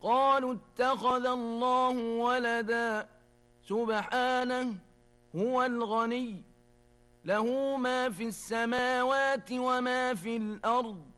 قالوا اتخذ الله ولدا سبحانه هو الغني له ما في السماوات وما في الأرض